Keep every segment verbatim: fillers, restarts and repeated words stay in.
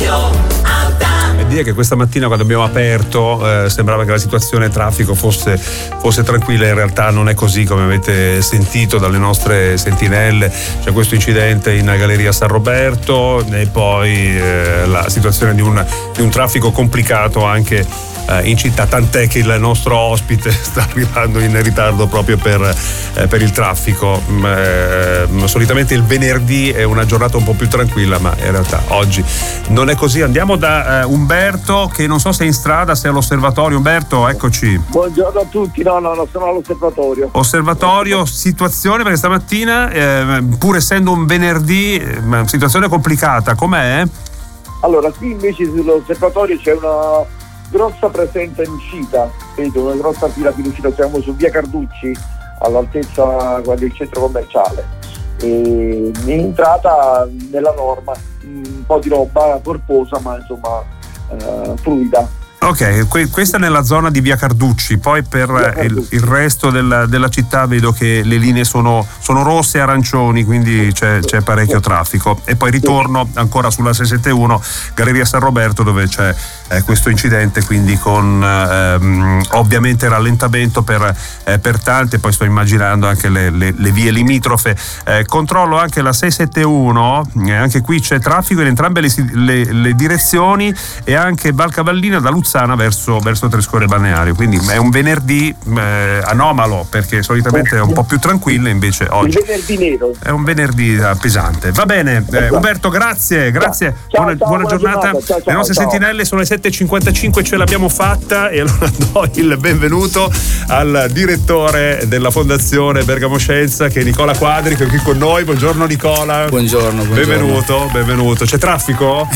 Dire che questa mattina quando abbiamo aperto eh, sembrava che la situazione traffico fosse, fosse tranquilla, in realtà non è così, come avete sentito dalle nostre sentinelle. C'è questo incidente in Galleria San Roberto e poi eh, la situazione di un, di un traffico complicato anche eh, in città, tant'è che il nostro ospite sta arrivando in ritardo proprio per, eh, per il traffico. Eh, solitamente il venerdì è una giornata un po' più tranquilla, ma in realtà oggi non è così. Andiamo da eh, Umberto, che non so se è in strada, se è all'osservatorio. Umberto, eccoci. Buongiorno a tutti. No, no, no, sono all'osservatorio. Osservatorio, situazione perché stamattina, eh, pur essendo un venerdì, eh, situazione complicata, com'è? Allora, qui invece sull'osservatorio c'è una grossa presenza in uscita, vedo una grossa fila in uscita, siamo su via Carducci, all'altezza del centro commerciale. E in entrata nella norma, un po' di roba corposa, ma insomma eh, fluida. Ok, que- questa è nella zona di via Carducci, poi per Via Carducci. il, il resto della, della città vedo che le linee sono, sono rosse e arancioni, quindi c'è, c'è parecchio traffico. E poi ritorno ancora sulla sei sette uno, Galleria San Roberto, dove c'è eh, questo incidente, quindi con ehm, ovviamente rallentamento per, eh, per tante, poi sto immaginando anche le, le, le vie limitrofe. Eh, controllo anche la sei sette uno, eh, anche qui c'è traffico in entrambe le, le, le direzioni, e anche Valcavallina da Luzzana verso, verso Trescore Balneario, quindi è un venerdì eh, anomalo, perché solitamente è un po' più tranquillo, invece oggi il venerdì nero è un venerdì eh, pesante. Va bene, eh, Umberto, grazie, grazie, ciao, buona, ciao, buona buona giornata. giornata. Ciao, ciao, Le nostre ciao. sentinelle sono le sette e cinquantacinque, ce l'abbiamo fatta, e allora do il benvenuto al direttore della Fondazione Bergamo Scienza, che è Nicola Quadri, che è qui con noi. Buongiorno Nicola. Buongiorno, buongiorno. Benvenuto, benvenuto. C'è traffico?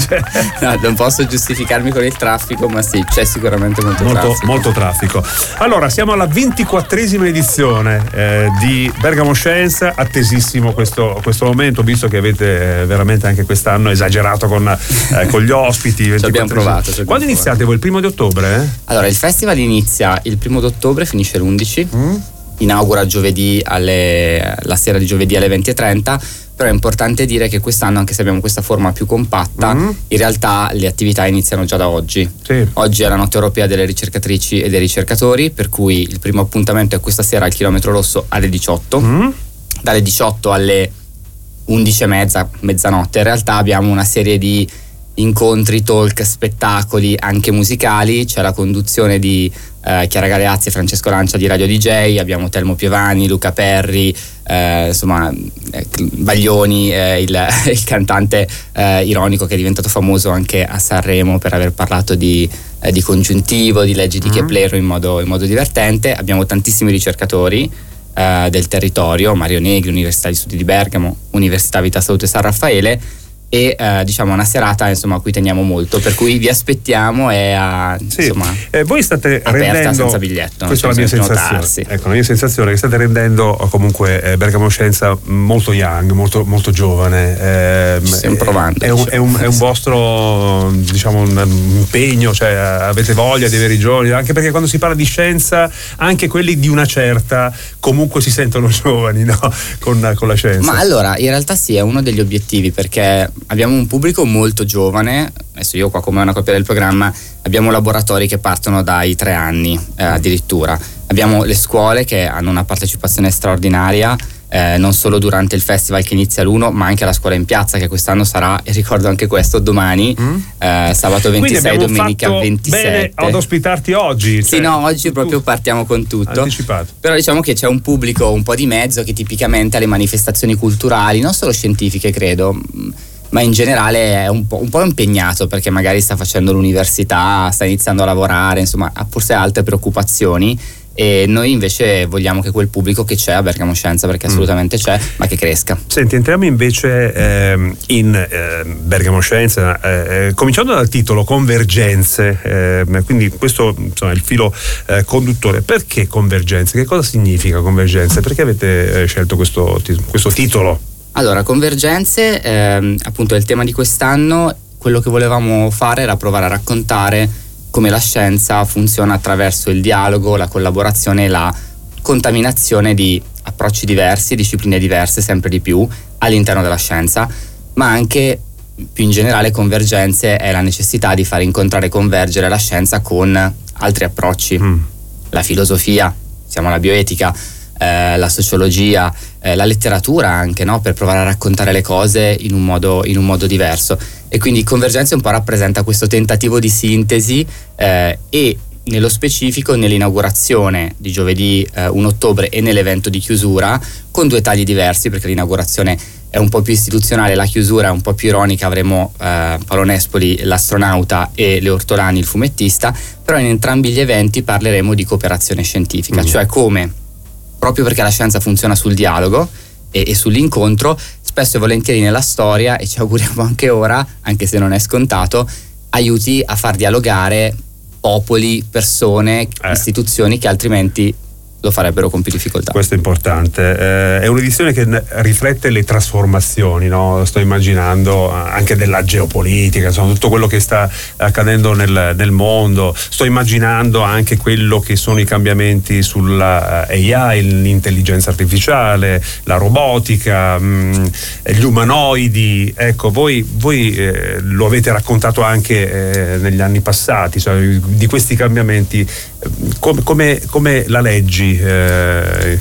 No, non posso giustificarmi con il traffico, ma sì, c'è sicuramente molto, molto traffico. molto traffico. Allora, siamo alla ventiquattresima edizione eh, di Bergamo Scienza, attesissimo questo, questo momento, visto che avete eh, veramente anche quest'anno esagerato con, eh, con gli ospiti. Ci abbiamo provato. Ci abbiamo Quando iniziate provato. voi? Il primo di ottobre? Eh? Allora, il festival inizia il primo d'ottobre, finisce l'undici, Mm? inaugura giovedì alle, la sera di giovedì alle venti e trenta. Però è importante dire che quest'anno, anche se abbiamo questa forma più compatta, Mm. in realtà le attività iniziano già da oggi. Sì. Oggi è la notte europea delle ricercatrici e dei ricercatori, per cui il primo appuntamento è questa sera al chilometro rosso alle diciotto. Mm? Dalle diciotto alle undici e mezza, mezzanotte. In realtà abbiamo una serie di incontri, talk, spettacoli anche musicali. C'è la conduzione di eh, Chiara Galeazzi e Francesco Lancia di Radio D J, abbiamo Telmo Piovani, Luca Perri, eh, insomma eh, Baglioni, eh, il, il cantante eh, ironico che è diventato famoso anche a Sanremo per aver parlato di, eh, di congiuntivo, di leggi di Mm. Keplero in modo, in modo divertente. Abbiamo tantissimi ricercatori eh, del territorio, Mario Negri, Università di Studi di Bergamo, Università Vita Salute San Raffaele, e eh, diciamo una serata insomma a cui teniamo molto, per cui vi aspettiamo e a, Sì. insomma Eh, voi state aperta rendendo, senza biglietto, questa è la non mia c'è bisogno di sensazione, prenotarsi. ecco, la mia sensazione è che state rendendo comunque eh, Bergamo Scienza molto young, molto, molto giovane. Eh, Ci stiamo provando, è, un, diciamo. è, un, è un vostro, diciamo, un impegno, cioè avete voglia di avere i giovani, anche perché quando si parla di scienza anche quelli di una certa comunque si sentono giovani, no? con, con la scienza. Ma allora, in realtà sì, è uno degli obiettivi, perché abbiamo un pubblico molto giovane. Adesso io qua, come una copia del programma, abbiamo laboratori che partono dai tre anni eh, addirittura. Abbiamo le scuole che hanno una partecipazione straordinaria, eh, non solo durante il festival che inizia l'uno, ma anche la scuola in piazza, che quest'anno sarà, e ricordo anche questo, domani, Mm? eh, sabato Quindi ventisei, abbiamo domenica fatto ventisette. bene ad ospitarti oggi. Sì, cioè, no, oggi tu- proprio partiamo con tutto. anticipato. Però diciamo che c'è un pubblico un po' di mezzo che tipicamente alle manifestazioni culturali, non solo scientifiche credo, ma in generale è un po', un po' impegnato, perché magari sta facendo l'università, sta iniziando a lavorare, insomma ha forse altre preoccupazioni. E noi invece vogliamo che quel pubblico che c'è a Bergamo Scienza, perché assolutamente c'è, ma che cresca. Senti, entriamo invece ehm, in eh, Bergamo Scienza, eh, cominciando dal titolo Convergenze, eh, quindi questo insomma è il filo eh, conduttore. Perché Convergenze? Che cosa significa Convergenze? Perché avete eh, scelto questo, questo titolo? Allora, Convergenze, ehm, appunto è il tema di quest'anno. Quello che volevamo fare era provare a raccontare come la scienza funziona attraverso il dialogo, la collaborazione e la contaminazione di approcci diversi, discipline diverse sempre di più all'interno della scienza, ma anche più in generale convergenze è la necessità di far incontrare e convergere la scienza con altri approcci, mm. la filosofia, siamo alla bioetica, eh, la sociologia, eh, la letteratura anche, no? Per provare a raccontare le cose in un modo, in un modo diverso. E quindi Convergenze un po' rappresenta questo tentativo di sintesi eh, e nello specifico nell'inaugurazione di giovedì eh, primo ottobre e nell'evento di chiusura, con due tagli diversi, perché l'inaugurazione è un po' più istituzionale, la chiusura è un po' più ironica, avremo eh, Paolo Nespoli, l'astronauta, e Leo Ortolani, il fumettista, però in entrambi gli eventi parleremo di cooperazione scientifica, mm. cioè come, proprio perché la scienza funziona sul dialogo e, e sull'incontro, spesso e volentieri nella storia, e ci auguriamo anche ora, anche se non è scontato, aiuti a far dialogare popoli, persone, eh. istituzioni che altrimenti lo farebbero con più difficoltà. Questo è importante. Eh, è un'edizione che riflette le trasformazioni, no? Sto immaginando anche della geopolitica, insomma, tutto quello che sta accadendo nel, nel mondo. Sto immaginando anche quello che sono i cambiamenti sulla A I, l'intelligenza artificiale, la robotica, mh, gli umanoidi. Ecco, voi, voi eh, lo avete raccontato anche eh, negli anni passati, cioè, di questi cambiamenti. Come, come, come la leggi? Eh...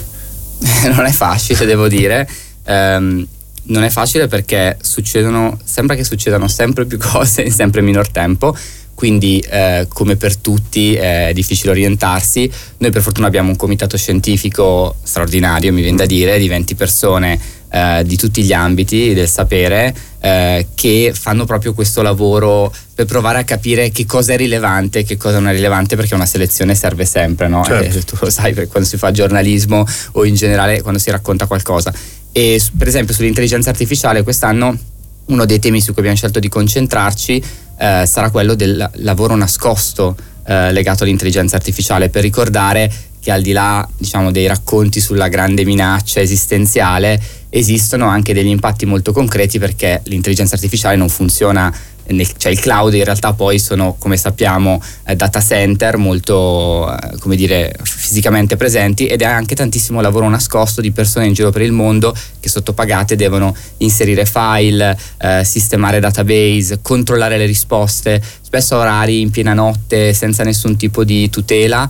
Non è facile, devo dire. Um, non è facile perché succedono, sembra che succedano sempre più cose in sempre minor tempo, quindi eh, come per tutti è difficile orientarsi. Noi per fortuna abbiamo un comitato scientifico straordinario, mi viene da dire, di venti persone eh, di tutti gli ambiti del sapere eh, che fanno proprio questo lavoro per provare a capire che cosa è rilevante e che cosa non è rilevante, perché una selezione serve sempre, no? Certo. Eh, tu lo sai, quando si fa giornalismo o in generale quando si racconta qualcosa. E per esempio sull'intelligenza artificiale quest'anno uno dei temi su cui abbiamo scelto di concentrarci eh, sarà quello del lavoro nascosto eh, legato all'intelligenza artificiale, per ricordare che al di là, diciamo, dei racconti sulla grande minaccia esistenziale, esistono anche degli impatti molto concreti, perché l'intelligenza artificiale non funziona nel, cioè il cloud in realtà poi sono, come sappiamo, eh, data center molto eh, come dire fisicamente presenti, ed è anche tantissimo lavoro nascosto di persone in giro per il mondo che sottopagate devono inserire file, eh, sistemare database, controllare le risposte, spesso a orari in piena notte senza nessun tipo di tutela.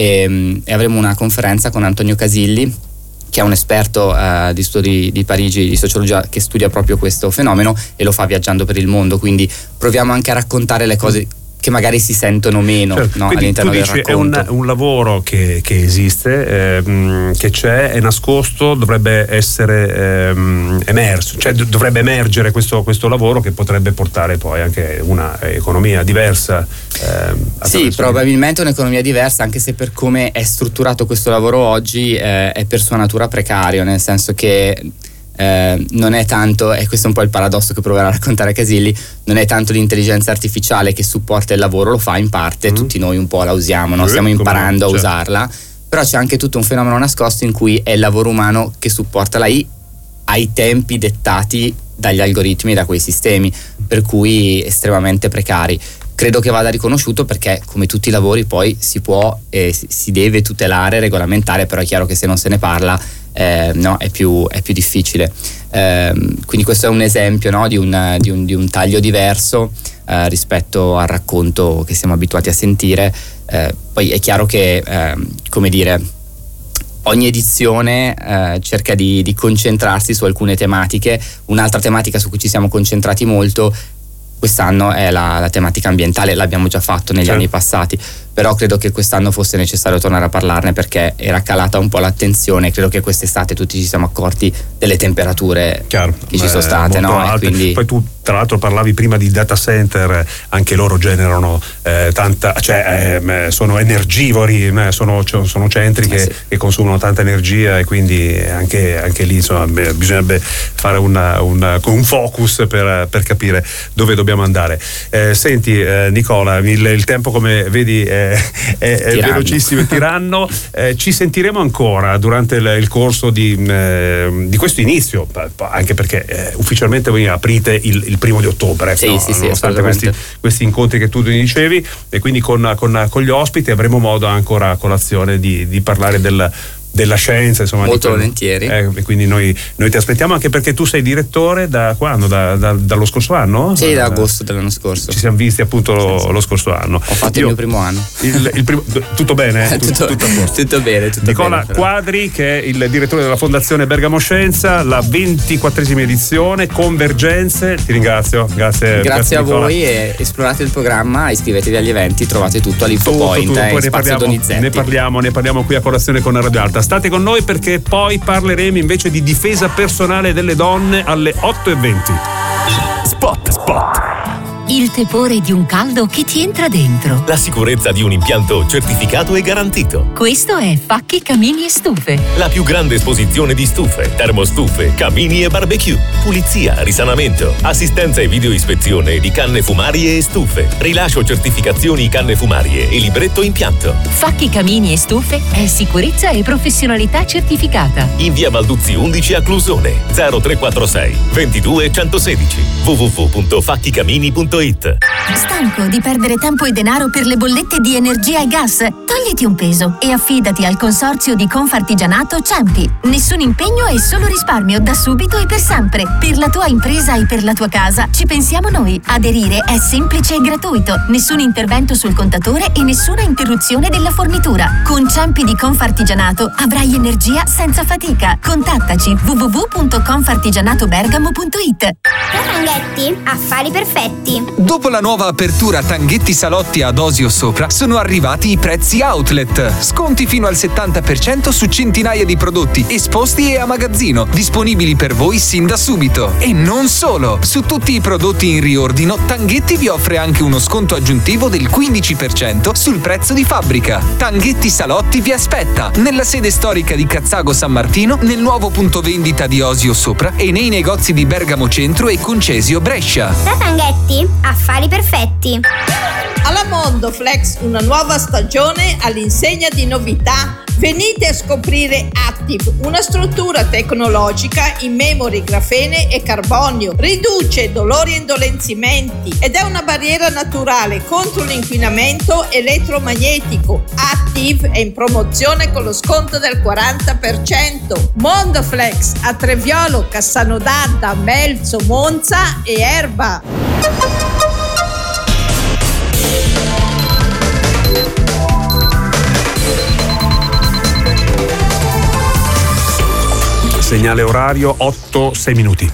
E, e avremo una conferenza con Antonio Casilli, che è un esperto uh, di studi di Parigi di sociologia, che studia proprio questo fenomeno e lo fa viaggiando per il mondo, quindi proviamo anche a raccontare le cose che magari si sentono meno, certo. No, Quindi all'interno tu dici, del racconto. È un, un lavoro che, che esiste, ehm, che c'è, è nascosto, dovrebbe essere ehm, emerso, cioè d- dovrebbe emergere questo, questo lavoro che potrebbe portare poi anche una economia diversa. Ehm, sì, probabilmente un'economia diversa, anche se per come è strutturato questo lavoro oggi eh, è per sua natura precario, nel senso che Eh, non è tanto, e questo è un po' il paradosso che proverà a raccontare Casilli, non è tanto l'intelligenza artificiale che supporta il lavoro, lo fa in parte, mm. tutti noi un po' la usiamo, no? Stiamo imparando a usarla, però c'è anche tutto un fenomeno nascosto in cui è il lavoro umano che supporta l'A I ai tempi dettati dagli algoritmi e da quei sistemi, per cui estremamente precari. Credo che vada riconosciuto, perché come tutti i lavori poi si può e si deve tutelare, regolamentare, però è chiaro che se non se ne parla eh, no, è più, è più difficile. Eh, quindi questo è un esempio, no, di, un, di, un, di un taglio diverso eh, rispetto al racconto che siamo abituati a sentire. Eh, poi è chiaro che, eh, come dire, ogni edizione eh, cerca di, di concentrarsi su alcune tematiche. Un'altra tematica su cui ci siamo concentrati molto quest'anno è la, la tematica ambientale, l'abbiamo già fatto negli certo. anni passati, però credo che quest'anno fosse necessario tornare a parlarne, perché era calata un po' l'attenzione. Credo che quest'estate tutti ci siamo accorti delle temperature Chiaro, che ci sono state, no? E quindi... Poi tu tra l'altro parlavi prima di data center, anche loro generano eh, tanta, cioè eh, sono energivori, sono, sono centri che, eh sì. che consumano tanta energia, e quindi anche, anche lì insomma bisognerebbe fare una, una, un focus per, per capire dove dobbiamo andare. Eh, senti eh, Nicola, il, il tempo come vedi è, è, è velocissimo e tiranno. Eh, ci sentiremo ancora durante il, il corso di, eh, di questo inizio, anche perché eh, ufficialmente voi aprite il, il primo di ottobre, sì, no? sì, sì, nonostante questi, questi incontri che tu dicevi, e quindi con, con, con gli ospiti avremo modo ancora a colazione di, di parlare del della scienza, insomma. Molto volentieri. Eh, e quindi noi, noi ti aspettiamo, anche perché tu sei direttore da quando? Da, da, dallo scorso anno? Sì, da agosto dell'anno scorso. Ci siamo visti appunto lo, sì, sì. lo scorso anno. Ho fatto Io, il mio primo anno. Il, il primo, tutto bene? tutto, tutto, tutto bene. Tutto Nicola bene, Quadri, che è il direttore della Fondazione Bergamo Scienza, la ventiquattresima edizione, Convergenze. Ti ringrazio. Grazie. Grazie, grazie a Nicola. voi, e esplorate il programma, iscrivetevi agli eventi, trovate tutto all'Infopoint. Tutto, tutto. Poi in ne Spazio parliamo, Donizetti. ne parliamo, ne parliamo qui a colazione con Radio Alta. State con noi, perché poi parleremo invece di difesa personale delle donne alle otto e venti. Spot, spot. Il tepore di un caldo che ti entra dentro. La sicurezza di un impianto certificato e garantito. Questo è Facchi Camini e Stufe. La più grande esposizione di stufe, termostufe, camini e barbecue. Pulizia, risanamento, assistenza e videoispezione di canne fumarie e stufe. Rilascio certificazioni canne fumarie e libretto impianto. Facchi Camini e Stufe è sicurezza e professionalità certificata. In via Balduzzi undici a Clusone. zero tre quattro sei ventidue centosedici. w w w punto facchi camini punto it. Stanco di perdere tempo e denaro per le bollette di energia e gas? Togliti un peso e affidati al consorzio di Confartigianato Ciampi. Nessun impegno e solo risparmio da subito e per sempre. Per la tua impresa e per la tua casa ci pensiamo noi. Aderire è semplice e gratuito. Nessun intervento sul contatore e nessuna interruzione della fornitura. Con Ciampi di Confartigianato avrai energia senza fatica. Contattaci w w w punto confartigianatobergamo punto it. Da Tanghetti, affari perfetti. Dopo la nuova apertura Tanghetti Salotti ad Osio Sopra sono arrivati i prezzi outlet. Sconti fino al settanta per cento su centinaia di prodotti esposti e a magazzino, disponibili per voi sin da subito. E non solo! Su tutti i prodotti in riordino, Tanghetti vi offre anche uno sconto aggiuntivo del quindici per cento sul prezzo di fabbrica. Tanghetti Salotti vi aspetta nella sede storica di Cazzago San Martino, nel nuovo punto vendita di Osio Sopra e nei negozi di Bergamo Centro e Concesio Brescia. Da Tanghetti, affari perfetti. Alla Mondo Flex una nuova stagione all'insegna di novità. Venite a scoprire Active, una struttura tecnologica in memory, grafene e carbonio. Riduce dolori e indolenzimenti ed è una barriera naturale contro l'inquinamento elettromagnetico. Active è in promozione con lo sconto del quaranta per cento. Mondo Flex a Treviolo, Cassano d'Adda, Melzo, Monza e Erba. Segnale orario otto sei minuti.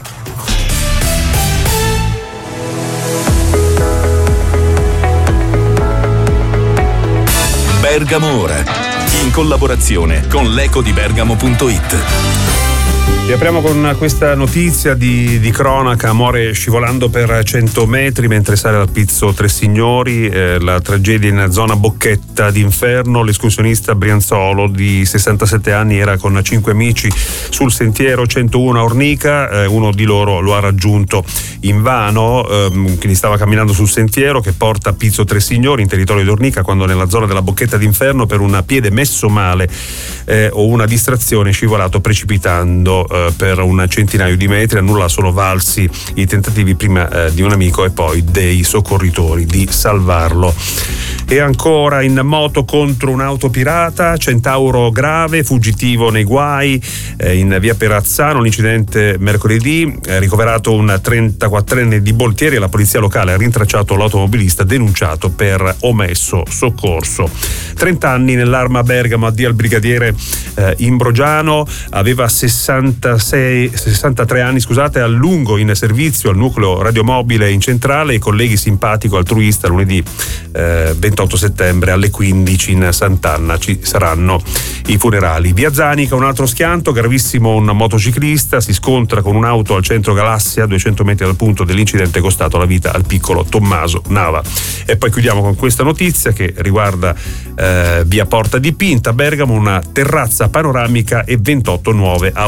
Bergamo Ora, in collaborazione con l'eco di bergamo punto it. E apriamo con questa notizia di, di cronaca. Muore scivolando per cento metri mentre sale al Pizzo Tresignori. Eh, la tragedia in zona Bocchetta d'Inferno. L'escursionista brianzolo di sessantasette anni era con cinque amici sul sentiero centouno a Ornica. Eh, uno di loro lo ha raggiunto invano, ehm, quindi stava camminando sul sentiero che porta a Pizzo Tresignori in territorio di Ornica, quando nella zona della Bocchetta d'Inferno, per un piede messo male eh, o una distrazione, è scivolato precipitando eh, per un centinaio di metri. A nulla sono valsi i tentativi prima eh, di un amico e poi dei soccorritori di salvarlo. E ancora in moto contro un'auto pirata, Centauro grave, fuggitivo nei guai eh, in via Perazzano. L'incidente mercoledì, eh, ricoverato un trentaquattrenne di Boltieri e la polizia locale ha rintracciato l'automobilista denunciato per omesso soccorso. trenta anni nell'Arma Bergamo, addio al brigadiere eh, Imbrogiano, aveva sessantasei, sessantatré anni, scusate, a lungo in servizio al nucleo radiomobile in centrale. I colleghi simpatico, altruista, lunedì eh, ventotto settembre alle quindici in Sant'Anna ci saranno i funerali. Via Zanica, un altro schianto, gravissimo un motociclista, si scontra con un'auto al centro Galassia, duecento metri dal punto dell'incidente, costato la vita al piccolo Tommaso Nava. E poi chiudiamo con questa notizia che riguarda eh, via Porta di Pinta, Bergamo, una terrazza panoramica e ventotto nuove auto rimesse.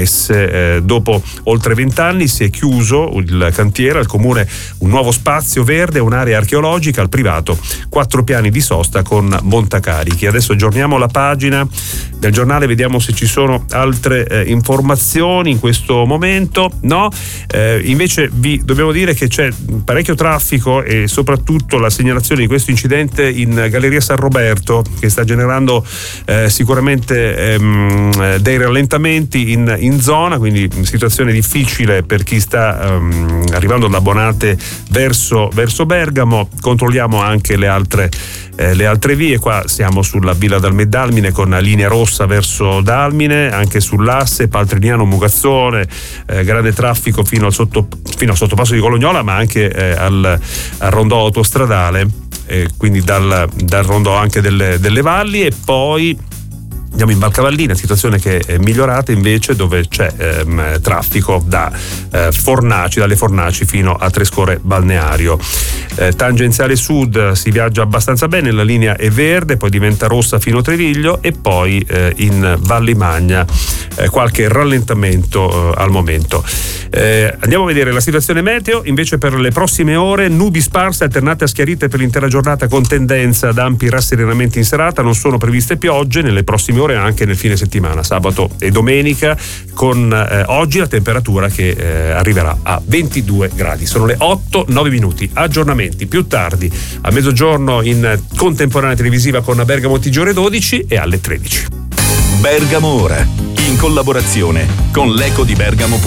S. Eh, dopo oltre vent'anni si è chiuso il cantiere, al comune un nuovo spazio verde, un'area archeologica, al privato quattro piani di sosta con montacarichi. Adesso aggiorniamo la pagina del giornale, vediamo se ci sono altre eh, informazioni in questo momento. No, eh, invece vi dobbiamo dire che c'è parecchio traffico e soprattutto la segnalazione di questo incidente in Galleria San Roberto, che sta generando eh, sicuramente ehm, dei rallentamenti in, in zona, quindi situazione difficile per chi sta ehm, arrivando da Bonate verso, verso Bergamo. Controlliamo anche le altre Eh, le altre vie. Qua siamo sulla Villa Dalme-Dalmine con la linea rossa verso Dalmine, anche sull'asse Paltrignano Mugazzone, eh, grande traffico fino al, sotto, fino al sottopasso di Colognola, ma anche eh, al, al rondò autostradale, eh, quindi dal, dal rondò anche delle, delle valli. E poi andiamo in Valcavallina, situazione che è migliorata invece, dove c'è ehm, traffico da eh, Fornaci, dalle Fornaci fino a Trescore Balneario. Eh, tangenziale sud si viaggia abbastanza bene, la linea è verde, poi diventa rossa fino a Treviglio, e poi eh, in Valli Magna eh, qualche rallentamento eh, al momento. Eh, andiamo a vedere la situazione meteo invece per le prossime ore: nubi sparse alternate a schiarite per l'intera giornata con tendenza ad ampi rasserenamenti in serata, non sono previste piogge nelle prossime ore, anche nel fine settimana, sabato e domenica, con eh, oggi la temperatura che eh, arriverà a ventidue gradi. Sono le otto nove minuti. Aggiornamenti più tardi a mezzogiorno in contemporanea televisiva con Bergamo T G ore dodici e alle tredici. Bergamo Ora, in collaborazione con l'Eco di Bergamo.